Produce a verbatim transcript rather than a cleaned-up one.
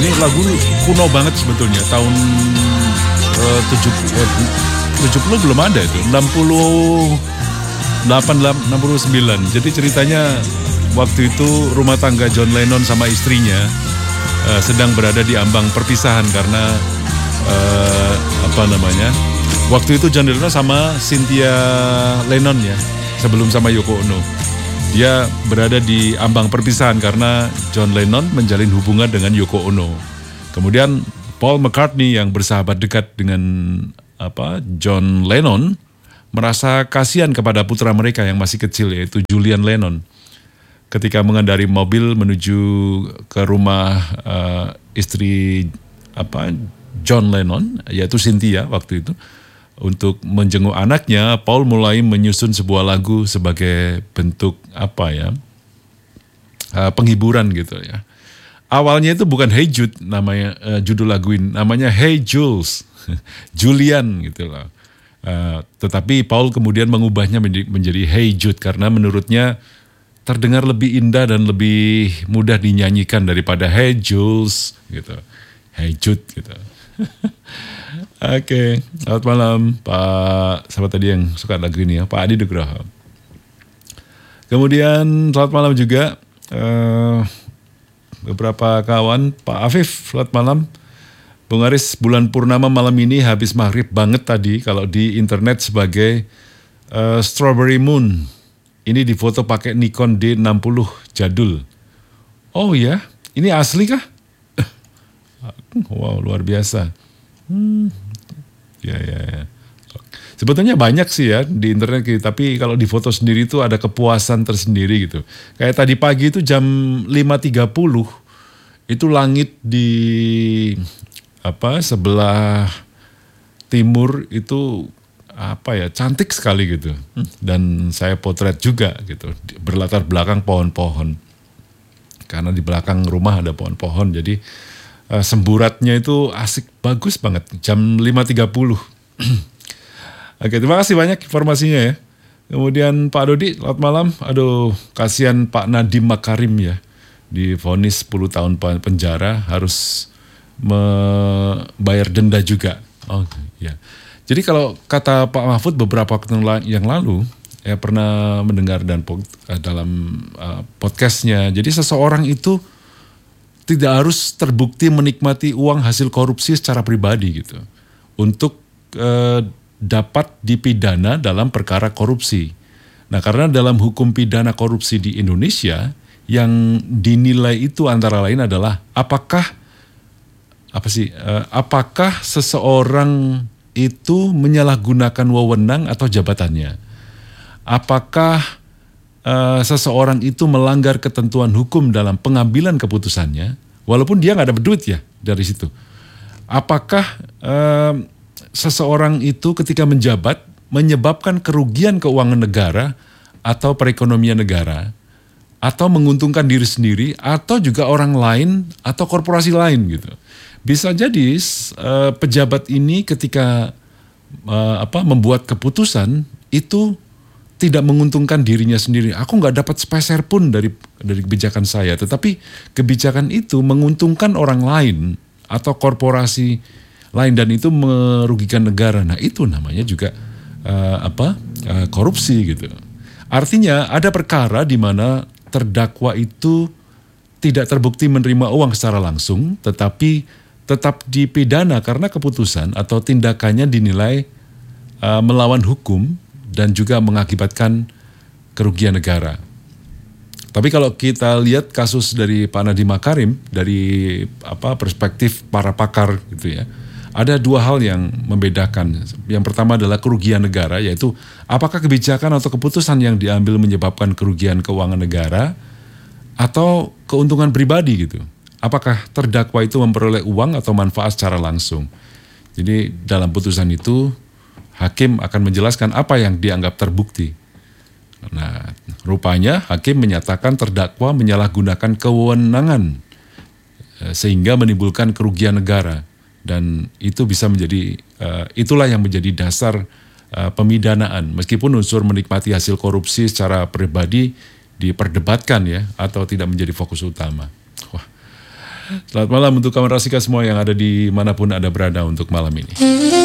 Ini lagu kuno banget sebetulnya, tahun uh, tujuh puluh belum ada itu, enam puluh delapan, enam puluh sembilan. Jadi ceritanya waktu itu rumah tangga John Lennon sama istrinya uh, sedang berada di ambang perpisahan karena uh, apa namanya? Waktu itu John Lennon sama Cynthia Lennon ya, sebelum sama Yoko Ono. Dia berada di ambang perpisahan karena John Lennon menjalin hubungan dengan Yoko Ono. Kemudian Paul McCartney yang bersahabat dekat dengan apa John Lennon merasa kasihan kepada putra mereka yang masih kecil yaitu Julian Lennon. Ketika mengendari mobil menuju ke rumah uh, istri apa John Lennon yaitu Cynthia waktu itu untuk menjenguk anaknya, Paul mulai menyusun sebuah lagu sebagai bentuk apa ya uh, penghiburan gitu ya. Awalnya itu bukan Hey Jude namanya uh, judul lagu ini, namanya Hey Jules, Julian gitu loh. Uh, tetapi Paul kemudian mengubahnya menjadi, menjadi Hey Jude karena menurutnya terdengar lebih indah dan lebih mudah dinyanyikan daripada Hey Jules gitu, Hey Jude gitu. Oke, okay. Selamat malam Pak, siapa tadi yang suka lagu ini ya, Pak Adi Nugroho. Kemudian selamat malam juga uh, beberapa kawan, Pak Afif, selamat malam. Bung Aris, bulan purnama malam ini habis maghrib banget tadi kalau di internet sebagai uh, Strawberry Moon. Ini difoto pakai Nikon D enam puluh jadul. Oh ya, ini asli kah? Wow, luar biasa. Hmm. Ya, ya, ya. Sebetulnya banyak sih ya di internet, tapi kalau di foto sendiri itu ada kepuasan tersendiri gitu. Kayak tadi pagi itu jam lima tiga puluh itu langit di apa sebelah timur itu apa ya cantik sekali gitu. Dan saya potret juga gitu, berlatar belakang pohon-pohon. Karena di belakang rumah ada pohon-pohon, jadi uh, semburatnya itu asik, bagus banget. Jam lima tiga puluh. Oke, terima kasih banyak informasinya ya. Kemudian Pak Dodi, selamat malam. Aduh, kasihan Pak Nadiem Makarim ya. Divonis sepuluh tahun penjara, harus membayar denda juga. Oh ya. Jadi kalau kata Pak Mahfud beberapa waktu yang lalu, ya pernah mendengar dan dalam uh, podcastnya. Jadi seseorang itu tidak harus terbukti menikmati uang hasil korupsi secara pribadi gitu. Untuk uh, dapat dipidana dalam perkara korupsi. Nah, karena dalam hukum pidana korupsi di Indonesia yang dinilai itu antara lain adalah apakah apa sih? Uh, apakah seseorang itu menyalahgunakan wewenang atau jabatannya? Apakah uh, seseorang itu melanggar ketentuan hukum dalam pengambilan keputusannya, walaupun dia nggak dapat duit ya dari situ? Apakah uh, seseorang itu ketika menjabat menyebabkan kerugian keuangan negara atau perekonomian negara, atau menguntungkan diri sendiri, atau juga orang lain atau korporasi lain gitu. Bisa jadi uh, pejabat ini ketika uh, apa membuat keputusan itu tidak menguntungkan dirinya sendiri. Aku nggak dapat sepeser pun dari dari kebijakan saya, tetapi kebijakan itu menguntungkan orang lain atau korporasi lain dan itu merugikan negara. Nah, itu namanya juga uh, apa? Uh, korupsi gitu. Artinya ada perkara di mana terdakwa itu tidak terbukti menerima uang secara langsung, tetapi tetap dipidana karena keputusan atau tindakannya dinilai uh, melawan hukum dan juga mengakibatkan kerugian negara. Tapi kalau kita lihat kasus dari Pak Nadiem Makarim dari apa perspektif para pakar gitu ya, ada dua hal yang membedakan. Yang pertama adalah kerugian negara, yaitu apakah kebijakan atau keputusan yang diambil menyebabkan kerugian keuangan negara atau keuntungan pribadi gitu. Apakah terdakwa itu memperoleh uang atau manfaat secara langsung. Jadi dalam putusan itu hakim akan menjelaskan apa yang dianggap terbukti. Nah, rupanya hakim menyatakan terdakwa menyalahgunakan kewenangan sehingga menimbulkan kerugian negara. Dan itu bisa menjadi, uh, itulah yang menjadi dasar uh, pemidanaan. Meskipun unsur menikmati hasil korupsi secara pribadi diperdebatkan ya, atau tidak menjadi fokus utama. Wah. Selamat malam untuk kawan Rasika semua yang ada di manapun Anda berada untuk malam ini.